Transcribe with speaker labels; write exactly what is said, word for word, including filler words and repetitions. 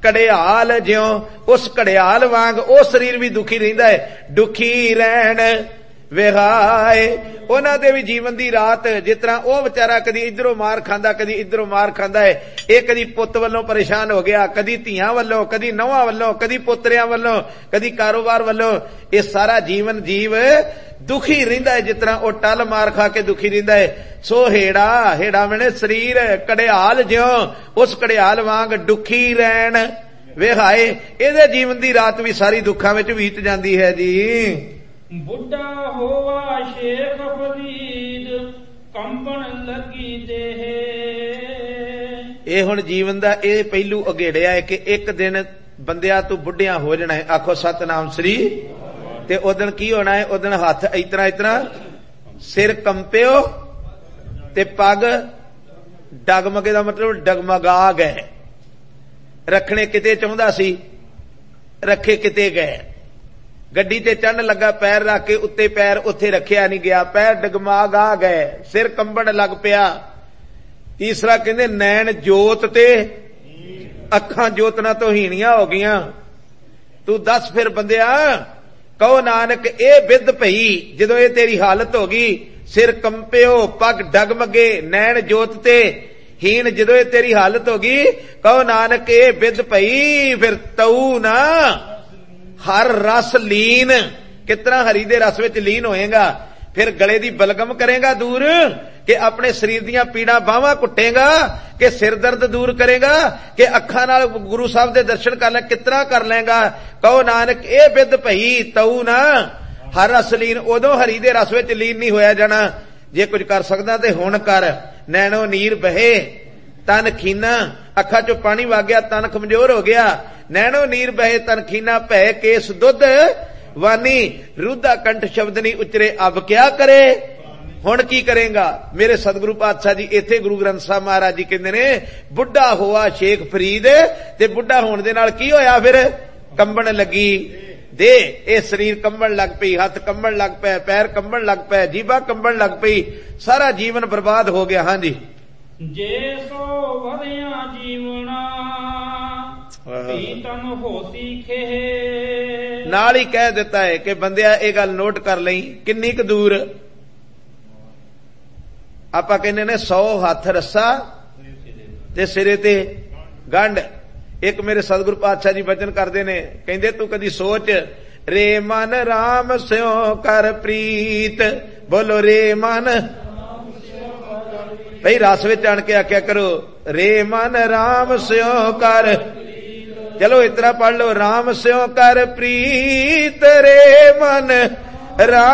Speaker 1: ਘੜਿਆਲ ਜਿਉਂ उस घड़ियाल वांग ओ शरीर भी दुखी रहिंदा है। दुखी रहन विहाए उन्हां दे भी जीवन दी रात जिस तरह ओ बेचारा कदी इधरों मार खांदा कदी इधरों मार खांदा है। ये कदी पुत वल्लों परेशान हो गया, कदी धीआं वल्लों, कदी नौहां वल्लों, कदी पोतरियां वल्लों, कदी कारोबार वल्लों। ये सारा जीवन जीव दुखी रहिंदा है जिस तरह ओ टल मार खा के दुखी रहिंदा है। सो हेड़ा हेड़ा मैंने शरीर घड़ियाल ज्यों उस घड़ियाल वांग दुखी रहन विहाए। इहदे जीवन दी रात भी सारी दुखां विच बीत जांदी है जी।
Speaker 2: बुढ़ा होवा शेख फरीद कंबन लगी देह।
Speaker 1: ये हुण जीवन दा ये पहलू अगेड़िया है कि एक दिन बंदिया तू बुढ़िया हो जाना है। आखो सतनाम श्री। ते उस दिन की होना है? उस दिन हाथ इतना इतना सिर कंपियो ते पग डगमगे दा मतलब डगमगा गए। रखने किते चाहुंदा सी, रखे किते गए। गड्डी ते चढ़न लगा पैर रख के उत्ते पैर उत्थे रखिया नहीं गया, पैर डगमगा गए, सिर कंबण लग पिया। तीसरा कहंदे नैन जोत ते अखां जोतना तो हीणियां हो गईयां। तू दस फिर बंदिया कहो नानक ए विद पई जदों ये तेरी हालत हो गई, सिर कंपियो पग डगमगे नैन जोत ते हीन जदों ये तेरी हालत हो गई, कहो नानक ए विद पई फिर तऊ ना हर रस लीन। कितना हरी दे रस विच लीन होएगा। फिर गले दी बलगम करेगा दूर कि अपने शरीर दियां पीड़ा बावां कुटेगा कि सिर दर्द दूर करेगा कि अखां नाल गुरु साहब दे दर्शन कर ले कितना कर लेगा। कहो नानक ए विद भई तऊ ना हर रस लीन। उदों हरी दे रस विच लीन नहीं होया जाना। जे कुछ कर सकदा ते हुण कर। नैनो नीर बहे तन खीना, अखा चो पानी वग गया तन कमजोर हो गया। नैनो नीर बहे तन खीना भै केस दुध वानी। रुद्धा कंठ शब्द नहीं उचरे अब क्या करे। हुण की करेगा? मेरे सतगुरु पातशाह जी इत्थे गुरु ग्रंथ साहब महाराज जी कहंदे ने बुढ़ा होआ शेख फरीद ते बुढ़ा होण दे नाल की होया फिर कंबण लगी दे। ये शरीर कंबण लग पई, हथ कंबण लग पे, पैर कंबण लग पे, जीभा कंबण लग पई, सारा जीवन बर्बाद हो गया। हां जी।
Speaker 2: जे सो वधिया जीवना पीतम होसी खे।
Speaker 1: नाल ही कह देता है कि बंदिया ये गल नोट कर लई किन्नी क दूर आपां कहने ने सौ हथ रस्सा ते सिरे ते गंढ। एक मेरे सतगुरु पातशाह जी वचन करदे ने कहंदे तू कदी सोच रे मन राम स्यों कर प्रीत। बोलो रे मन भई रस विच आण के आख्या करो रे मन राम स्यों कर। चलो इतना पढ़ लो राम स्यों कर प्रीत रे मन राम